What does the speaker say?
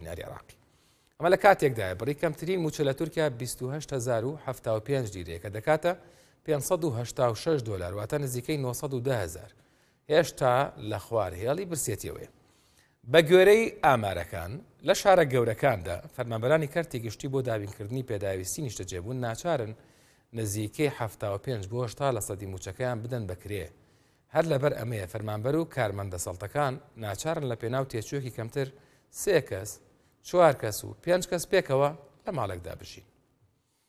دیناری عێراقی. ئەمە لە کاتێکدایە بڕی کەمترین موچە لە تورکیا 28,075 لیرەیە کە دەکاتە 586 دۆلار واتە نزیکەی 910,000. هێشتا لە خوار هێڵی برسێتیەوەی. بە گوێرەی ئامارەکان لە شارە گەورەکاندا فەرمانبەرانی کارتی گشتی بۆ دابینکردنی پێداویستی نیشتەجێبوون ناچارن نزیکەی 75 بۆ 80 لە سەدی موچەکەیان بدەن بەکرێ. هەر لەبەر ئەمەیە فەرمانبەر و کارمەندە سەڵتەکان ناچارن لە پێناو تێچووەکی کەمتر 3 کەس، 4 کەس و 5 کەس پێکەوە لە ماڵێکدا بژین.